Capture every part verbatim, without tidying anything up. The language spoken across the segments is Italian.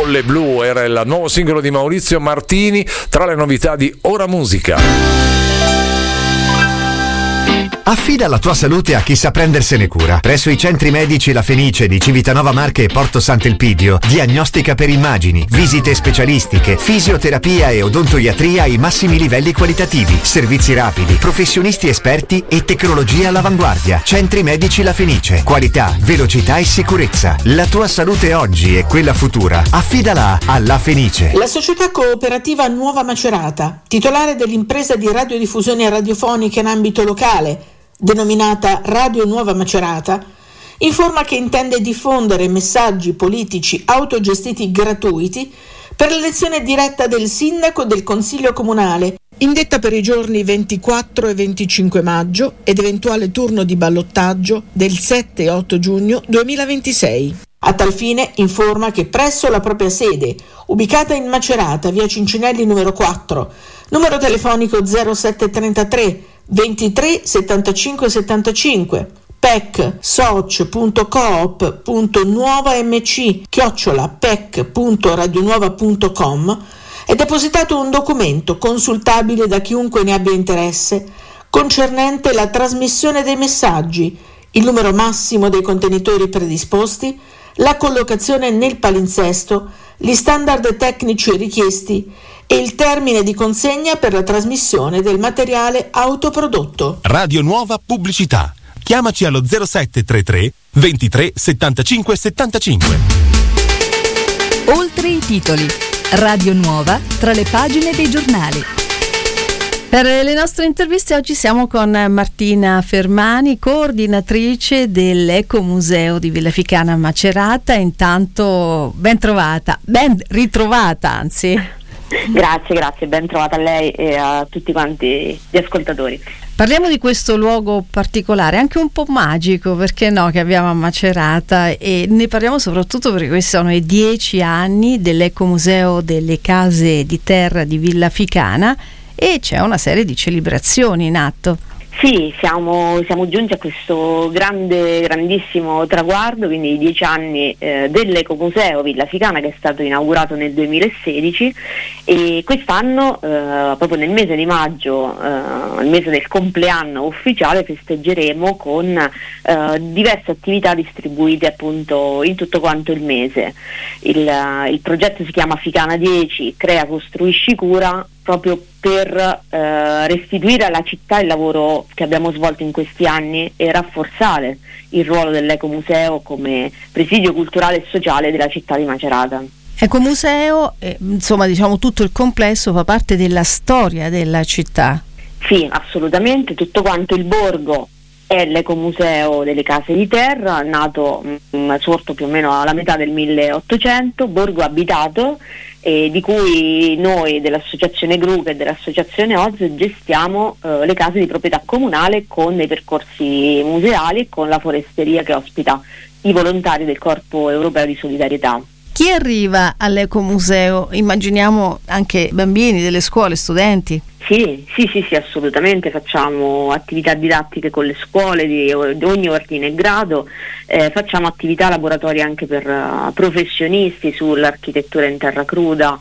Bolle Blu era il nuovo singolo di Maurizio Martini tra le novità di Ora Musica. Affida la tua salute a chi sa prendersene cura. Presso i centri medici La Fenice di Civitanova Marche e Porto Sant'Elpidio, diagnostica per immagini, visite specialistiche, fisioterapia e odontoiatria ai massimi livelli qualitativi, servizi rapidi, professionisti esperti e tecnologia all'avanguardia. Centri medici La Fenice, qualità, velocità e sicurezza. La tua salute oggi e quella futura, affidala a La Fenice. La società cooperativa Nuova Macerata, titolare dell'impresa di radiodiffusione radiofonica in ambito locale, denominata Radio Nuova Macerata, informa che intende diffondere messaggi politici autogestiti gratuiti per l'elezione diretta del sindaco e del consiglio comunale, indetta per i giorni ventiquattro e venticinque maggio ed eventuale turno di ballottaggio del sette e otto giugno duemilaventisei. A tal fine informa che presso la propria sede, ubicata in Macerata, via Cincinelli numero quattro, numero telefonico zero sette trentatré ventitré settantacinque settantacinque, P E C soc.coop.nuovamc chiocciola pec punto radionuova punto com è depositato un documento consultabile da chiunque ne abbia interesse concernente la trasmissione dei messaggi, il numero massimo dei contenitori predisposti, la collocazione nel palinsesto, gli standard tecnici richiesti e il termine di consegna per la trasmissione del materiale autoprodotto. Radio Nuova Pubblicità. Chiamaci allo zero sette trentatré ventitré settantacinque settantacinque. Oltre i titoli. Radio Nuova tra le pagine dei giornali. Per le nostre interviste oggi siamo con Martina Fermani, coordinatrice dell'Ecomuseo di Villaficana Macerata. Intanto ben trovata, ben ritrovata anzi. Grazie, grazie, ben trovata a lei e a tutti quanti gli ascoltatori. Parliamo di questo luogo particolare, anche un po' magico, perché no, che abbiamo a Macerata, e ne parliamo soprattutto perché questi sono i dieci anni dell'Ecomuseo delle Case di Terra di Villaficana e c'è una serie di celebrazioni in atto. Sì, siamo, siamo giunti a questo grande, grandissimo traguardo, quindi i dieci anni eh, dell'Ecomuseo Villaficana, che è stato inaugurato nel duemilasedici, e quest'anno, eh, proprio nel mese di maggio, eh, il mese del compleanno ufficiale, festeggeremo con eh, diverse attività distribuite appunto in tutto quanto il mese. Il, il progetto si chiama Ficana dieci, crea, costruisci, cura, proprio per eh, restituire alla città il lavoro che abbiamo svolto in questi anni e rafforzare il ruolo dell'Ecomuseo come presidio culturale e sociale della città di Macerata. Ecomuseo, eh, insomma, diciamo tutto il complesso fa parte della storia della città. Sì, assolutamente, tutto quanto il borgo è l'Ecomuseo delle Case di Terra, nato mh, sorto più o meno alla metà del milleottocento, borgo abitato, eh, di cui noi dell'associazione Gru e dell'associazione O Z gestiamo eh, le case di proprietà comunale con dei percorsi museali e con la foresteria che ospita i volontari del Corpo Europeo di Solidarietà. Chi arriva all'Ecomuseo? Immaginiamo anche bambini delle scuole, studenti. Sì, sì, sì, sì, assolutamente, facciamo attività didattiche con le scuole di, di ogni ordine e grado, eh, facciamo attività laboratori anche per uh, professionisti sull'architettura in terra cruda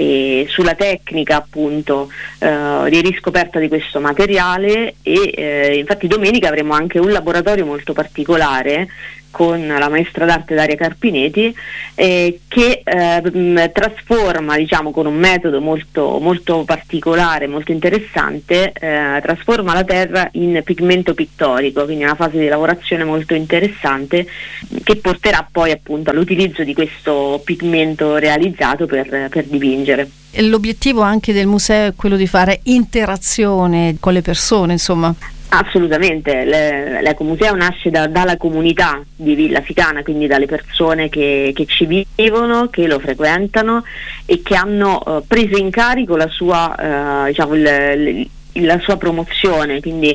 e sulla tecnica appunto uh, di riscoperta di questo materiale e eh, infatti domenica avremo anche un laboratorio molto particolare con la maestra d'arte Daria Carpinetti eh, che eh, trasforma, diciamo, con un metodo molto, molto particolare, molto interessante, eh, trasforma la terra in pigmento pittorico, quindi una fase di lavorazione molto interessante che porterà poi appunto all'utilizzo di questo pigmento realizzato per, per dipingere. L'obiettivo anche del museo è quello di fare interazione con le persone, insomma. Assolutamente, l'Ecomuseo nasce da, dalla comunità di Villaficana, quindi dalle persone che, che ci vivono, che lo frequentano e che hanno uh, preso in carico la sua, uh, diciamo, il, il, la sua promozione, quindi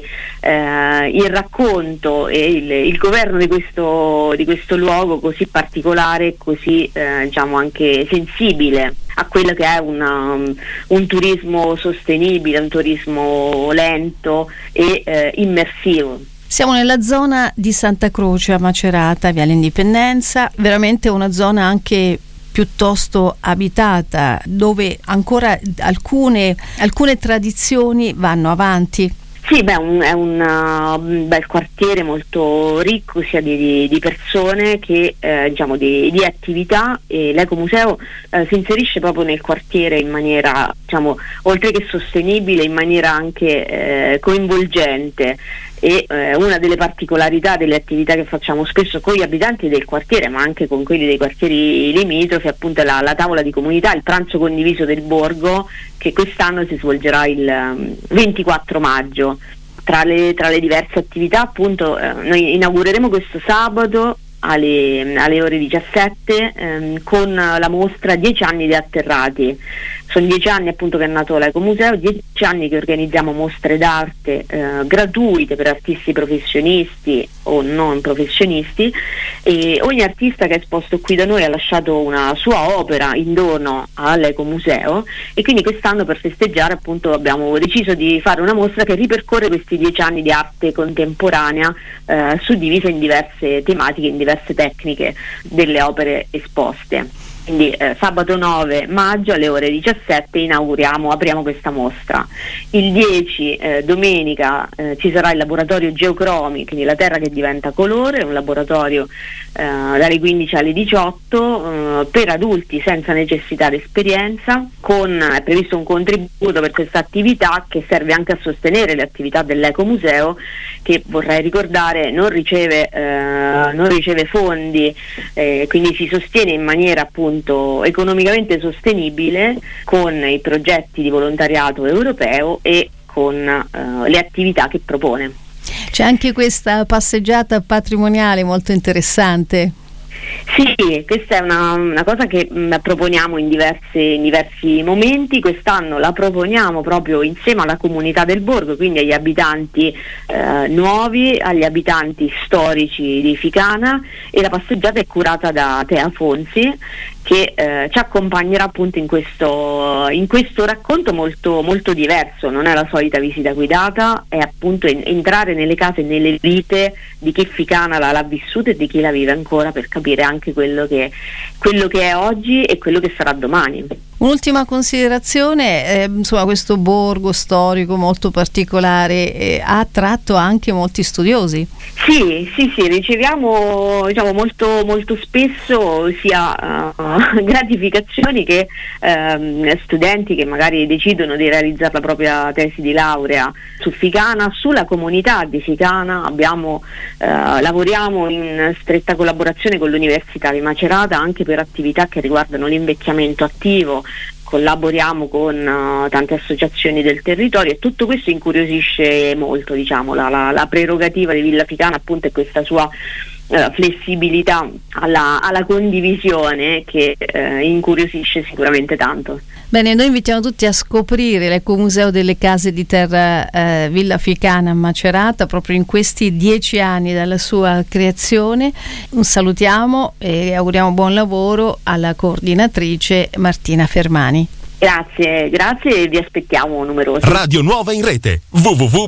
uh, il racconto e il, il governo di questo, di questo luogo così particolare, così uh, diciamo anche sensibile a quello che è una, un turismo sostenibile, un turismo lento e eh, immersivo. Siamo nella zona di Santa Croce a Macerata, Viale Indipendenza, veramente una zona anche piuttosto abitata, dove ancora alcune, alcune tradizioni vanno avanti. Sì, beh, un, è un uh, bel quartiere molto ricco sia di, di, di persone che eh, diciamo di, di attività, e l'Ecomuseo eh, si inserisce proprio nel quartiere in maniera, diciamo, oltre che sostenibile, in maniera anche eh, coinvolgente. E eh, una delle particolarità delle attività che facciamo spesso con gli abitanti del quartiere, ma anche con quelli dei quartieri limitrofi, appunto è la, la tavola di comunità, il pranzo condiviso del borgo, che quest'anno si svolgerà il um, ventiquattro maggio. Tra le, tra le diverse attività, appunto, eh, noi inaugureremo questo sabato alle, alle ore diciassette ehm, con la mostra dieci anni di Atterrati. Sono dieci anni appunto che è nato l'Ecomuseo, dieci anni che organizziamo mostre d'arte eh, gratuite per artisti professionisti o non professionisti, e ogni artista che è esposto qui da noi ha lasciato una sua opera in dono all'Ecomuseo, e quindi quest'anno per festeggiare appunto abbiamo deciso di fare una mostra che ripercorre questi dieci anni di arte contemporanea eh, suddivisa in diverse tematiche, in diverse tecniche delle opere esposte. Quindi eh, sabato nove maggio alle ore diciassette inauguriamo, apriamo questa mostra. Il dieci eh, domenica eh, ci sarà il laboratorio Geocromi, quindi la terra che diventa colore, un laboratorio eh, dalle quindici alle diciotto eh, per adulti senza necessità di esperienza, con è previsto un contributo per questa attività che serve anche a sostenere le attività dell'Ecomuseo, che vorrei ricordare non riceve, eh, non riceve fondi, eh, quindi si sostiene in maniera appunto economicamente sostenibile con i progetti di volontariato europeo e con uh, le attività che propone. C'è anche questa passeggiata patrimoniale molto interessante. Sì, questa è una, una cosa che mh, proponiamo in, diverse, in diversi momenti. Quest'anno la proponiamo proprio insieme alla comunità del borgo, quindi agli abitanti eh, nuovi, agli abitanti storici di Ficana, e la passeggiata è curata da Tea Fonsi, che eh, ci accompagnerà appunto in questo, in questo racconto molto, molto diverso. Non è la solita visita guidata, è appunto in, entrare nelle case e nelle vite di chi Ficana l'ha, l'ha vissuta e di chi la vive ancora, per capire anche quello che, quello che è oggi e quello che sarà domani. Un'ultima considerazione, eh, insomma, questo borgo storico molto particolare eh, ha attratto anche molti studiosi. Sì, sì, sì, riceviamo diciamo molto, molto spesso sia uh, gratificazioni che uh, studenti che magari decidono di realizzare la propria tesi di laurea su Ficana, sulla comunità di Ficana. Abbiamo, uh, lavoriamo in stretta collaborazione con l'Università di Macerata anche per attività che riguardano l'invecchiamento attivo. Collaboriamo con uh, tante associazioni del territorio, e tutto questo incuriosisce molto, diciamo, la, la, la prerogativa di Villa Ficana appunto è questa sua uh, flessibilità alla, alla condivisione che uh, incuriosisce sicuramente tanto. Bene, noi invitiamo tutti a scoprire l'Ecomuseo delle Case di Terra eh, Villa Ficana a Macerata proprio in questi dieci anni dalla sua creazione. Un salutiamo e auguriamo buon lavoro alla coordinatrice Martina Fermani. Grazie, grazie e vi aspettiamo numerosi. Radio Nuova in rete w w w